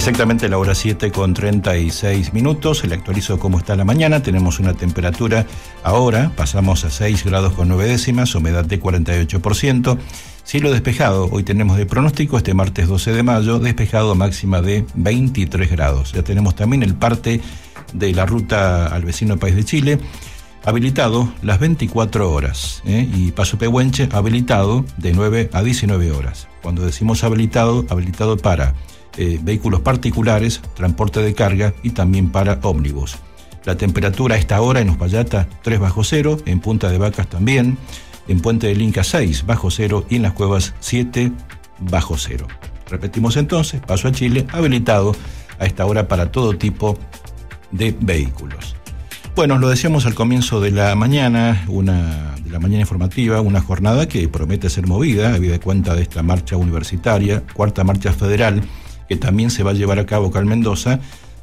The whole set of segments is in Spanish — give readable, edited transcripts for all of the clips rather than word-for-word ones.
Exactamente la hora 7:36. Le actualizo cómo está la mañana. Tenemos una temperatura ahora, pasamos a 6 grados con 9 décimas, humedad de 48%. Cielo despejado, hoy tenemos de pronóstico este martes 12 de mayo, despejado, máxima de 23 grados. Ya tenemos también el parte de la ruta al vecino país de Chile, habilitado las 24 horas, y Paso Pehuenche habilitado de 9 a 19 horas. Cuando decimos habilitado para vehículos particulares, transporte de carga y también para ómnibus. La temperatura a esta hora en Uspallata 3 bajo cero, en Punta de Vacas también, en Puente del Inca 6 bajo cero y en Las Cuevas 7 bajo cero. Repetimos entonces, Paso a Chile habilitado a esta hora para todo tipo de vehículos. Bueno, lo decíamos al comienzo de la mañana, informativa, una jornada que promete ser movida, habida cuenta de esta marcha universitaria, cuarta marcha federal, que también se va a llevar a cabo acá en Mendoza,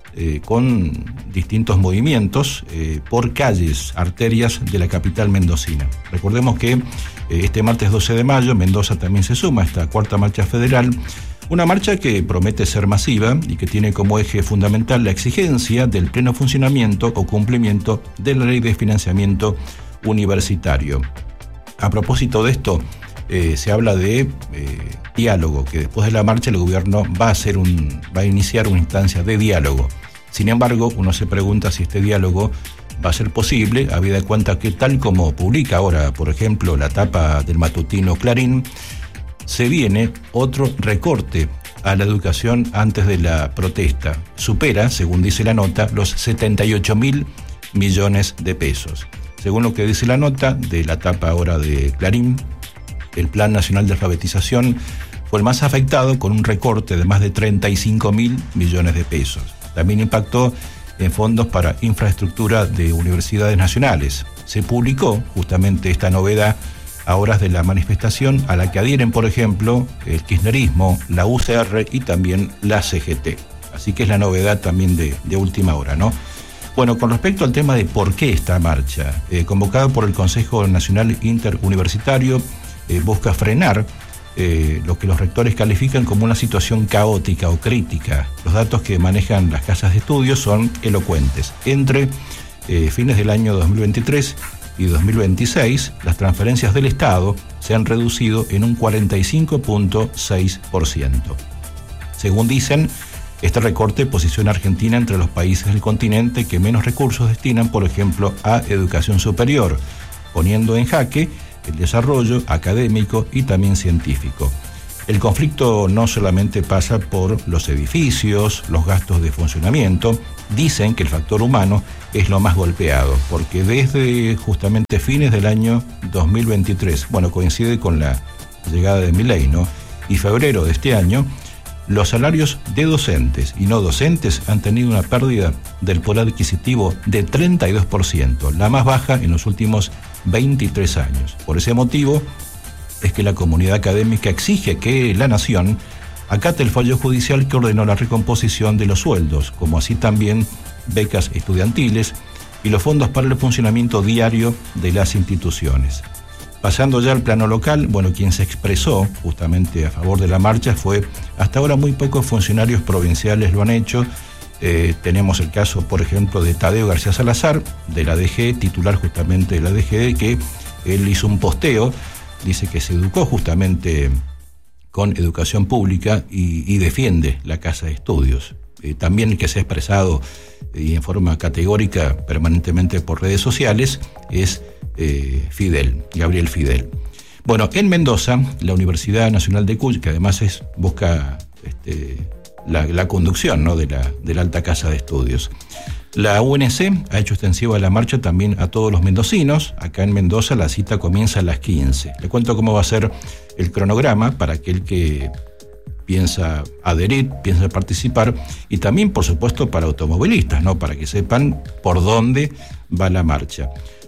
con distintos movimientos por calles, arterias de la capital mendocina. Recordemos que este martes 12 de mayo Mendoza también se suma a esta cuarta marcha federal, una marcha que promete ser masiva y que tiene como eje fundamental la exigencia del pleno funcionamiento o cumplimiento de la ley de financiamiento universitario. A propósito de esto, se habla de diálogo, que después de la marcha el gobierno va a iniciar una instancia de diálogo. Sin embargo, uno se pregunta si este diálogo va a ser posible, habida cuenta que, tal como publica ahora, por ejemplo, la tapa del matutino Clarín, se viene otro recorte a la educación antes de la protesta. Supera, según dice la nota, los 78.000 millones de pesos. Según lo que dice la nota de la tapa ahora de Clarín, el Plan Nacional de Alfabetización fue el más afectado, con un recorte de más de 35.000 millones de pesos. También impactó en fondos para infraestructura de universidades nacionales. Se publicó justamente esta novedad a horas de la manifestación, a la que adhieren, por ejemplo, el kirchnerismo, la UCR y también la CGT. Así que es la novedad también de última hora, ¿no? Bueno, con respecto al tema de por qué esta marcha, convocada por el Consejo Nacional Interuniversitario, busca frenar lo que los rectores califican como una situación caótica o crítica. Los datos que manejan las casas de estudios son elocuentes. Entre fines del año 2023 y 2026, las transferencias del Estado se han reducido en un 45.6%. Según dicen, este recorte posiciona a Argentina entre los países del continente que menos recursos destinan, por ejemplo, a educación superior, poniendo en jaque el desarrollo académico y también científico. El conflicto no solamente pasa por los edificios, los gastos de funcionamiento. Dicen que el factor humano es lo más golpeado, porque desde justamente fines del año 2023, coincide con la llegada de Milei, ¿no?, y febrero de este año, los salarios de docentes y no docentes han tenido una pérdida del poder adquisitivo de 32%, la más baja en los últimos 23 años. Por ese motivo es que la comunidad académica exige que la Nación acate el fallo judicial que ordenó la recomposición de los sueldos, como así también becas estudiantiles y los fondos para el funcionamiento diario de las instituciones. Pasando ya al plano local, quien se expresó justamente a favor de la marcha fue, hasta ahora muy pocos funcionarios provinciales lo han hecho. Tenemos el caso, por ejemplo, de Tadeo García Salazar, de la DG, titular justamente de la DG, que él hizo un posteo, dice que se educó justamente con educación pública y defiende la casa de estudios. También el que se ha expresado y en forma categórica permanentemente por redes sociales es Gabriel Fidel. En Mendoza, la Universidad Nacional de Cuyo, que además busca la conducción, ¿no?, de la alta casa de estudios. La UNC ha hecho extensiva la marcha también a todos los mendocinos. Acá en Mendoza la cita comienza a las 15. Le cuento cómo va a ser el cronograma para aquel que piensa adherir, piensa participar, y también, por supuesto, para automovilistas, ¿no?, para que sepan por dónde va la marcha.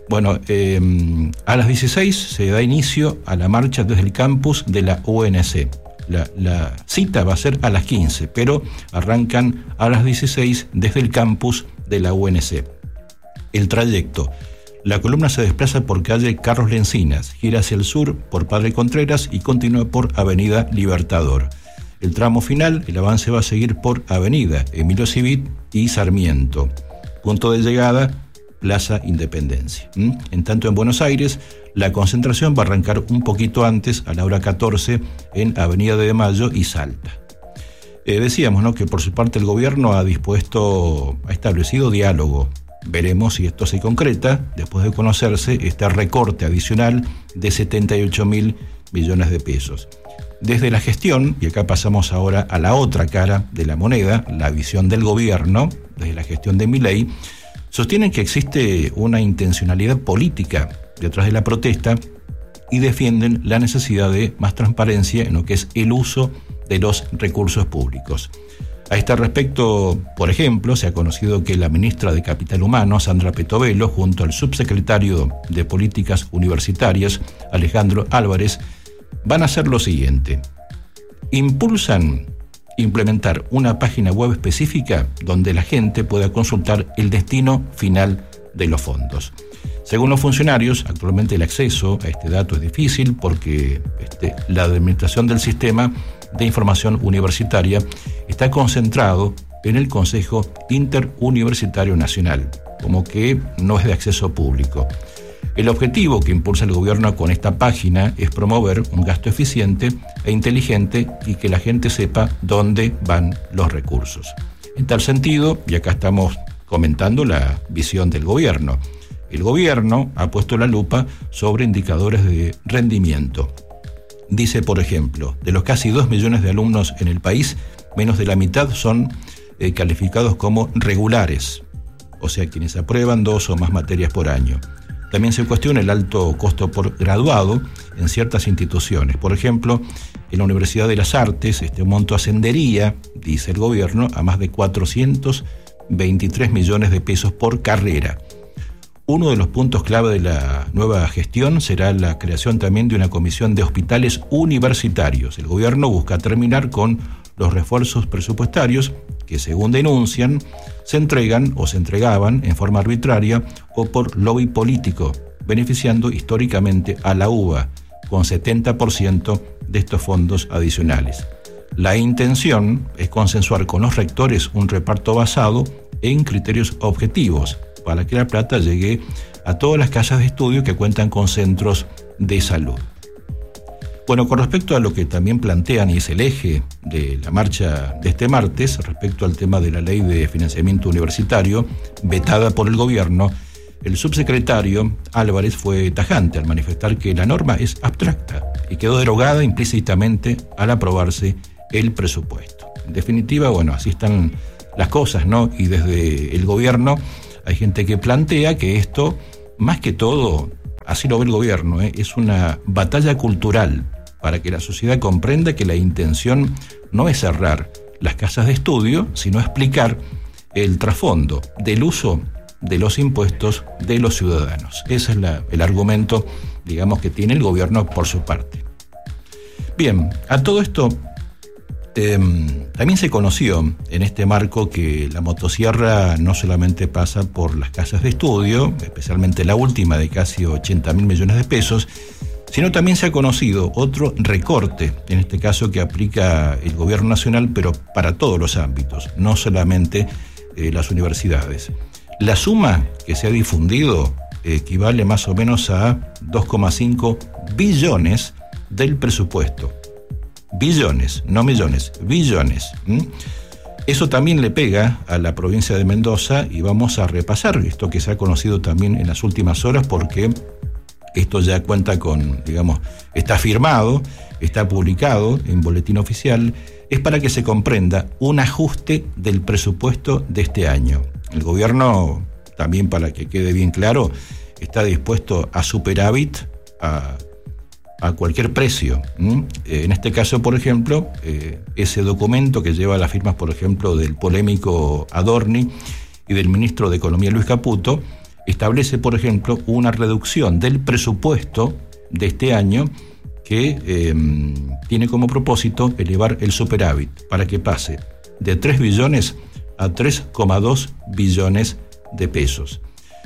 A las 16 se da inicio a la marcha desde el campus de la UNC. La cita va a ser a las 15, pero arrancan a las 16 desde el campus de la UNC. El trayecto: la columna se desplaza por calle Carlos Lencinas, gira hacia el sur por Padre Contreras y continúa por Avenida Libertador. El tramo final, el avance va a seguir por Avenida Emilio Civit y Sarmiento. Punto de llegada, Plaza Independencia. En tanto, en Buenos Aires, la concentración va a arrancar un poquito antes, a la hora 14, en Avenida de Mayo y Salta. Decíamos, ¿no?, que por su parte el gobierno ha establecido diálogo. Veremos si esto se concreta después de conocerse este recorte adicional de 78.000 millones de pesos. Desde la gestión, y acá pasamos ahora a la otra cara de la moneda, la visión del gobierno, desde la gestión de Milei, sostienen que existe una intencionalidad política detrás de la protesta y defienden la necesidad de más transparencia en lo que es el uso de los recursos públicos. A este respecto, por ejemplo, se ha conocido que la ministra de Capital Humano, Sandra Petovelo, junto al subsecretario de Políticas Universitarias, Alejandro Álvarez, van a hacer lo siguiente. Impulsan implementar una página web específica donde la gente pueda consultar el destino final de los fondos. Según los funcionarios, actualmente el acceso a este dato es difícil porque la administración del sistema de información universitaria está concentrado en el Consejo Interuniversitario Nacional, como que no es de acceso público. El objetivo que impulsa el gobierno con esta página es promover un gasto eficiente e inteligente y que la gente sepa dónde van los recursos. En tal sentido, y acá estamos comentando la visión del gobierno, el gobierno ha puesto la lupa sobre indicadores de rendimiento. Dice, por ejemplo, de los casi 2 millones de alumnos en el país, menos de la mitad son calificados como regulares, o sea, quienes aprueban 2 o más materias por año. También se cuestiona el alto costo por graduado en ciertas instituciones. Por ejemplo, en la Universidad de las Artes, este monto ascendería, dice el gobierno, a más de 423 millones de pesos por carrera. Uno de los puntos clave de la nueva gestión será la creación también de una comisión de hospitales universitarios. El gobierno busca terminar con los refuerzos presupuestarios que, según denuncian, se entregan o se entregaban en forma arbitraria o por lobby político, beneficiando históricamente a la UBA con 70% de estos fondos adicionales. La intención es consensuar con los rectores un reparto basado en criterios objetivos para que la plata llegue a todas las casas de estudio que cuentan con centros de salud. Bueno, con respecto a lo que también plantean, y es el eje de la marcha de este martes, respecto al tema de la ley de financiamiento universitario, vetada por el gobierno, el subsecretario Álvarez fue tajante al manifestar que la norma es abstracta y quedó derogada implícitamente al aprobarse el presupuesto. En definitiva, bueno, así están las cosas, ¿no? Y desde el gobierno hay gente que plantea que esto, más que todo, así lo ve el gobierno, es una batalla cultural para que la sociedad comprenda que la intención no es cerrar las casas de estudio, sino explicar el trasfondo del uso de los impuestos de los ciudadanos. Ese es el argumento, digamos, que tiene el gobierno por su parte. Bien, a todo esto también se conoció en este marco que la motosierra no solamente pasa por las casas de estudio, especialmente la última de casi 80.000 millones de pesos, sino también se ha conocido otro recorte, en este caso que aplica el gobierno nacional, pero para todos los ámbitos, no solamente las universidades. La suma que se ha difundido equivale más o menos a 2,5 billones del presupuesto. Billones, no millones, billones. Eso también le pega a la provincia de Mendoza y vamos a repasar esto que se ha conocido también en las últimas horas porque esto ya cuenta con, digamos, está firmado, está publicado en Boletín Oficial, es para que se comprenda un ajuste del presupuesto de este año. El gobierno, también para que quede bien claro, está dispuesto a superávit a cualquier precio. En este caso, por ejemplo, ese documento que lleva las firmas, por ejemplo, del polémico Adorni y del ministro de Economía Luis Caputo, establece, por ejemplo, una reducción del presupuesto de este año que tiene como propósito elevar el superávit para que pase de 3 billones a 3,2 billones de pesos.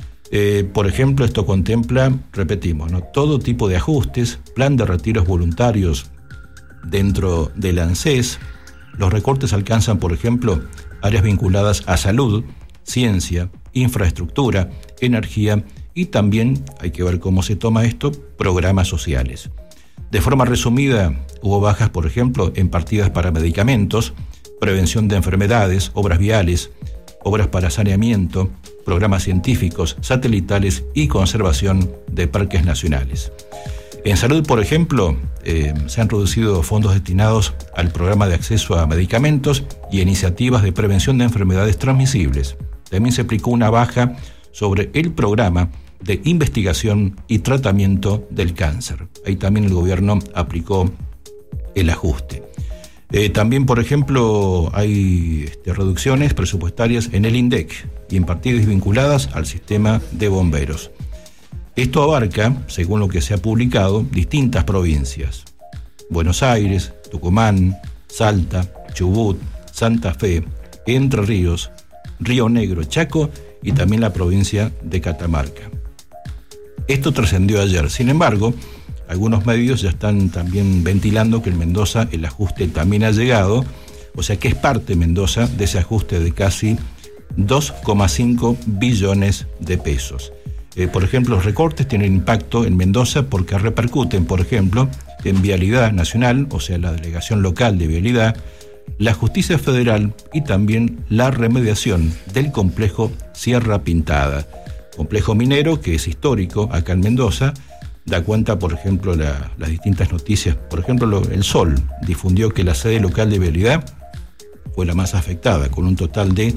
Por ejemplo, esto contempla, repetimos, ¿no?, todo tipo de ajustes, plan de retiros voluntarios dentro del ANSES, Los recortes alcanzan, por ejemplo, áreas vinculadas a salud, ciencia, infraestructura, energía y también, hay que ver cómo se toma esto, programas sociales. De forma resumida, hubo bajas, por ejemplo, en partidas para medicamentos, prevención de enfermedades, obras viales, obras para saneamiento, programas científicos, satelitales y conservación de parques nacionales. En salud, por ejemplo, se han reducido fondos destinados al programa de acceso a medicamentos y a iniciativas de prevención de enfermedades transmisibles. También se aplicó una baja sobre el programa de investigación y tratamiento del cáncer. Ahí también el gobierno aplicó el ajuste. También, por ejemplo, hay reducciones presupuestarias en el INDEC y en partidas vinculadas al sistema de bomberos. Esto abarca, según lo que se ha publicado, distintas provincias: Buenos Aires, Tucumán, Salta, Chubut, Santa Fe, Entre Ríos, Río Negro, Chaco y también la provincia de Catamarca. Esto trascendió ayer. Sin embargo, algunos medios ya están también ventilando que en Mendoza el ajuste también ha llegado, o sea que es parte Mendoza de ese ajuste de casi 2,5 billones de pesos. Por ejemplo, los recortes tienen impacto en Mendoza porque repercuten, por ejemplo, en Vialidad Nacional, o sea, la Delegación Local de Vialidad, la Justicia Federal y también la remediación del complejo Sierra Pintada, complejo minero que es histórico acá en Mendoza. Da cuenta, por ejemplo, las distintas noticias. Por ejemplo, El Sol difundió que la sede local de Vialidad fue la más afectada, con un total de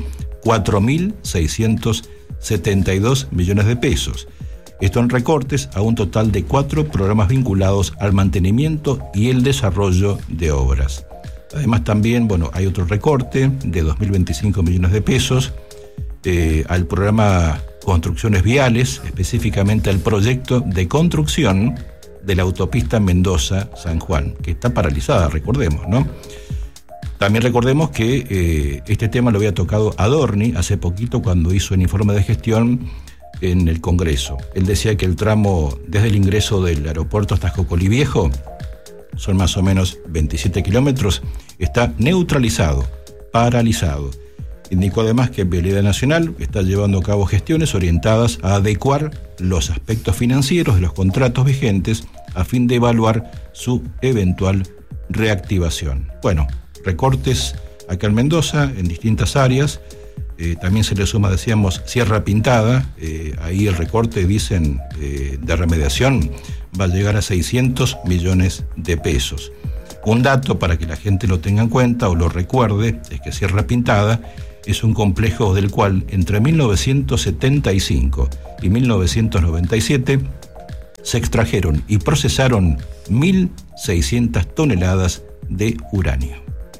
4.672 millones de pesos. Esto en recortes a un total de 4 programas vinculados al mantenimiento y el desarrollo de obras. Además también, hay otro recorte de 2.025 millones de pesos al programa Construcciones Viales, específicamente al proyecto de construcción de la autopista Mendoza-San Juan, que está paralizada, recordemos, ¿no? También recordemos que este tema lo había tocado Adorni hace poquito cuando hizo el informe de gestión en el Congreso. Él decía que el tramo desde el ingreso del aeropuerto hasta Jocolí Viejo, son más o menos 27 kilómetros, está neutralizado, paralizado. Indicó además que Vialidad Nacional está llevando a cabo gestiones orientadas a adecuar los aspectos financieros de los contratos vigentes a fin de evaluar su eventual reactivación. Recortes acá en Mendoza en distintas áreas. También se le suma, decíamos, Sierra Pintada. Ahí el recorte, dicen, de remediación va a llegar a 600 millones de pesos. Un dato para que la gente lo tenga en cuenta o lo recuerde es que Sierra Pintada es un complejo del cual entre 1975 y 1997 se extrajeron y procesaron 1.600 toneladas de uranio.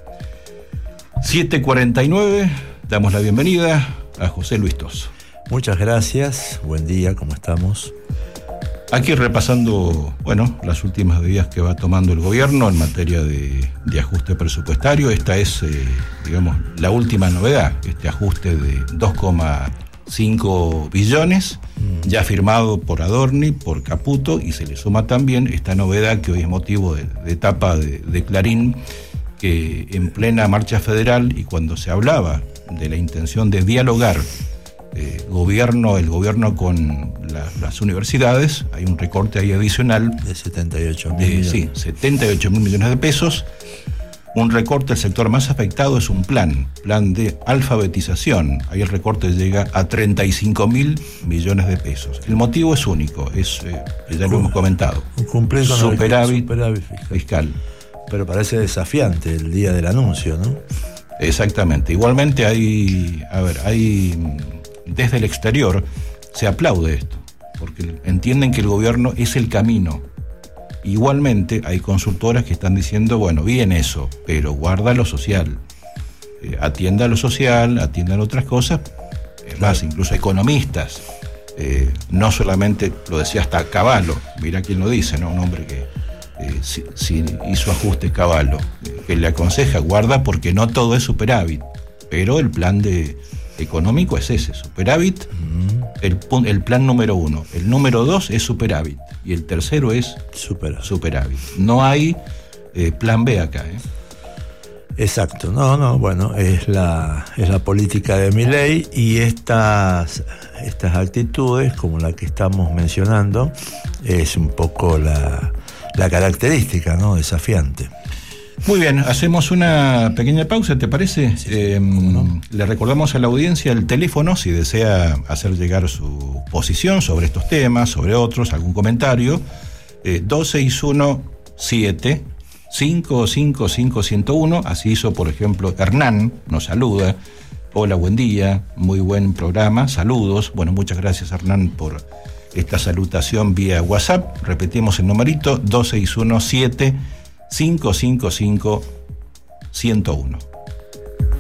7:49, damos la bienvenida a José Luis Toso. Muchas gracias, buen día, ¿cómo estamos? Aquí repasando, las últimas medidas que va tomando el gobierno en materia de ajuste presupuestario. Esta es, la última novedad, este ajuste de 2,5 billones, ya firmado por Adorni, por Caputo, y se le suma también esta novedad que hoy es motivo de tapa de Clarín, que en plena marcha federal y cuando se hablaba de la intención de dialogar el gobierno con las universidades, hay un recorte ahí adicional de 78.000 millones. Sí, 78.000 millones de pesos. Un recorte, el sector más afectado es un plan de alfabetización. Ahí el recorte llega a 35.000 millones de pesos. El motivo es único, ya lo hemos comentado. Cumplir con superávit fiscal. Pero parece desafiante el día del anuncio, ¿no? Exactamente. Igualmente hay desde el exterior se aplaude esto, porque entienden que el gobierno es el camino. Igualmente hay consultoras que están diciendo, bien eso, pero guarda lo social, atienda lo social, atiendan otras cosas. Es más, incluso economistas, no solamente, lo decía hasta Cavallo, mira quién lo dice, ¿no? Un hombre que si hizo ajustes, Cavallo, que le aconseja, guarda porque no todo es superávit, pero el plan económico es ese, superávit, el plan número 1. El número 2 es superávit y el tercero es superávit. No hay plan B acá. Exacto, bueno, es la política de Milei, y estas actitudes, como la que estamos mencionando, es un poco la característica, ¿no? Desafiante. Muy bien, hacemos una pequeña pausa, ¿te parece? Sí, ¿no? Le recordamos a la audiencia el teléfono si desea hacer llegar su posición sobre estos temas, sobre otros, algún comentario. 2617-555-101. Así hizo, por ejemplo, Hernán, nos saluda. Hola, buen día, muy buen programa, saludos. Bueno, muchas gracias, Hernán, por esta salutación vía WhatsApp. Repetimos el numerito, 2617-555-101.